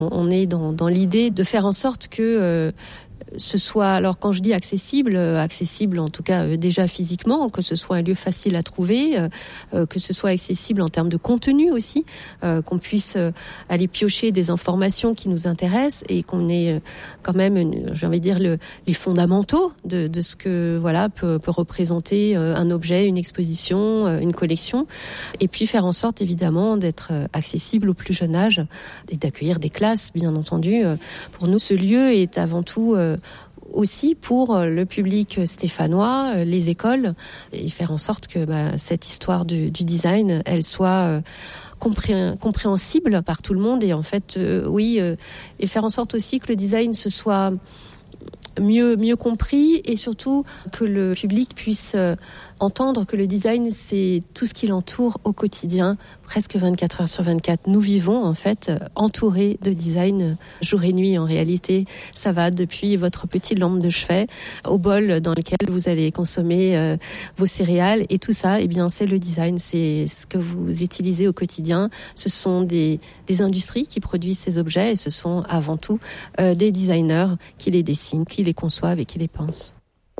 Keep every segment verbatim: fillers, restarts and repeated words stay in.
On est dans, dans l'idée de faire en sorte que euh, ce soit, alors quand je dis accessible, accessible en tout cas euh, déjà physiquement, que ce soit un lieu facile à trouver, euh, que ce soit accessible en termes de contenu aussi, euh, qu'on puisse euh, aller piocher des informations qui nous intéressent et qu'on ait euh, quand même, une, j'ai envie de dire, le, les fondamentaux de, de ce que voilà peut, peut représenter euh, un objet, une exposition, euh, une collection, et puis faire en sorte évidemment d'être euh, accessible au plus jeune âge et d'accueillir des classes, bien entendu. Euh, pour nous, ce lieu est avant tout euh, aussi pour le public stéphanois, les écoles, et faire en sorte que bah, cette histoire du, du design, elle soit euh, compré- compréhensible par tout le monde, et en fait, euh, oui, euh, et faire en sorte aussi que le design se soit mieux mieux compris, et surtout que le public puisse euh, entendre que le design, c'est tout ce qui l'entoure au quotidien, presque vingt-quatre heures sur vingt-quatre. Nous vivons en fait euh, entourés de design euh, jour et nuit. En réalité, ça va depuis votre petite lampe de chevet au bol dans lequel vous allez consommer euh, vos céréales, et tout ça, eh bien, c'est le design, c'est ce que vous utilisez au quotidien. Ce sont des, des industries qui produisent ces objets, et ce sont avant tout euh, des designers qui les dessinent, qui les conçoivent et qui les pensent.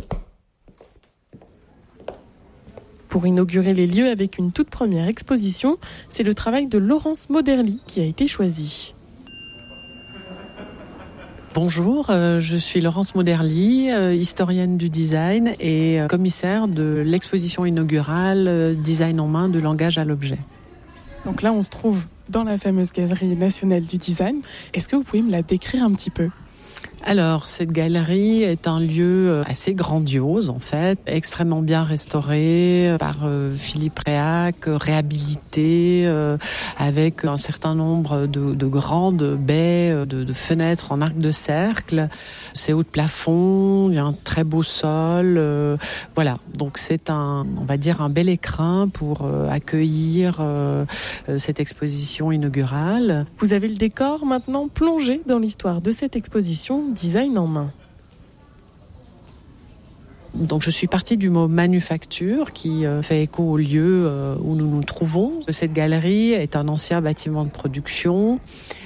Pour inaugurer les lieux avec une toute première exposition, c'est le travail de Laurence Moderly qui a été choisi. Bonjour, euh, je suis Laurence Moderly, euh, historienne du design et euh, commissaire de l'exposition inaugurale euh, Design en main, de langage à l'objet. Donc là, on se trouve dans la fameuse Galerie nationale du design. Est-ce que vous pouvez me la décrire un petit peu ? Alors, cette galerie est un lieu assez grandiose, en fait, extrêmement bien restauré par euh, Philippe Réac, réhabilité, euh, avec un certain nombre de, de grandes baies, de, de fenêtres en arc de cercle. C'est haut de plafond, il y a un très beau sol. Euh, voilà, donc c'est un, on va dire, un bel écrin pour euh, accueillir euh, cette exposition inaugurale. Vous avez le décor maintenant plongé dans l'histoire de cette exposition Design en main. Donc je suis partie du mot manufacture qui fait écho au lieu où nous nous trouvons. Cette galerie est un ancien bâtiment de production.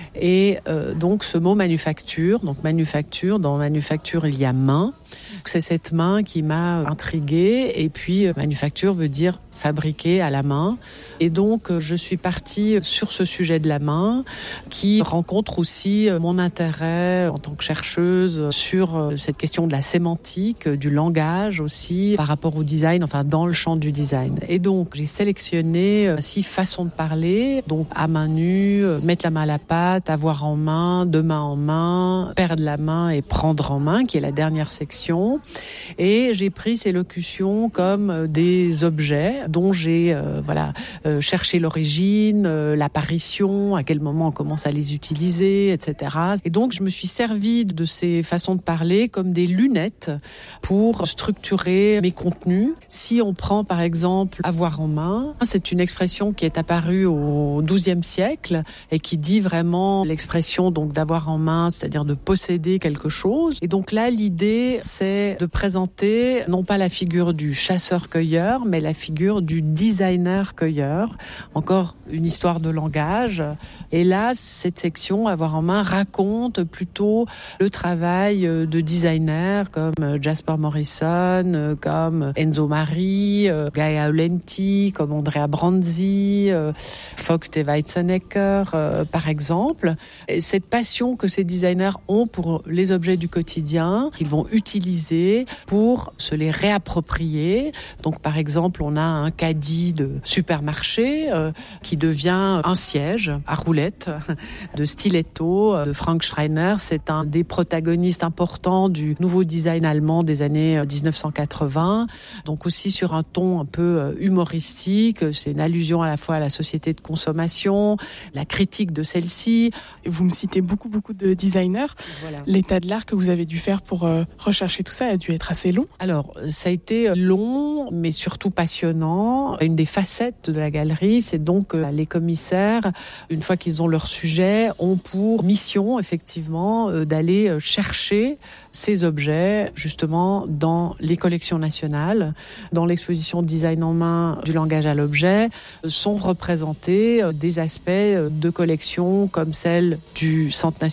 Et euh, donc ce mot manufacture, donc manufacture, dans manufacture il y a main. C'est cette main qui m'a intriguée. Et puis manufacture veut dire fabriquer à la main. Et donc je suis partie sur ce sujet de la main qui rencontre aussi mon intérêt en tant que chercheuse sur cette question de la sémantique, du langage aussi par rapport au design, enfin dans le champ du design. Et donc j'ai sélectionné six façons de parler, donc à main nue, mettre la main à la pâte, avoir en main, de main en main, perdre la main et prendre en main, qui est la dernière section. Et j'ai pris ces locutions comme des objets dont j'ai euh, voilà euh, cherché l'origine, euh, l'apparition, à quel moment on commence à les utiliser, et cetera. Et donc je me suis servie de ces façons de parler comme des lunettes pour structurer mes contenus. Si on prend par exemple avoir en main, c'est une expression qui est apparue au douzième siècle et qui dit vraiment l'expression donc d'avoir en main, c'est-à-dire de posséder quelque chose. Et donc là, l'idée, c'est de présenter non pas la figure du chasseur-cueilleur, mais la figure du designer-cueilleur. Encore une histoire de langage. Et là, cette section, avoir en main, raconte plutôt le travail de designers comme Jasper Morrison, comme Enzo Mari, Gaia Aulenti, comme Andrea Branzi, Vogt et Weizsäcker, par exemple. Et cette passion que ces designers ont pour les objets du quotidien, qu'ils vont utiliser pour se les réapproprier. Donc, par exemple, on a un caddie de supermarché euh, qui devient un siège à roulettes de Stiletto de Frank Schreiner. C'est un des protagonistes importants du nouveau design allemand des années dix-neuf cent quatre-vingts. Donc aussi sur un ton un peu humoristique. C'est une allusion à la fois à la société de consommation, la critique de celle-ci. Vous me citez beaucoup, beaucoup de designers. Voilà. L'état de l'art que vous avez dû faire pour euh, rechercher tout ça a dû être assez long. Alors, ça a été long, mais surtout passionnant. Une des facettes de la galerie, c'est donc que les commissaires, une fois qu'ils ont leur sujet, ont pour mission, effectivement, d'aller chercher ces objets, justement, dans les collections nationales. Dans l'exposition Design en main du langage à l'objet, sont représentés des aspects de collections comme celle du Centre national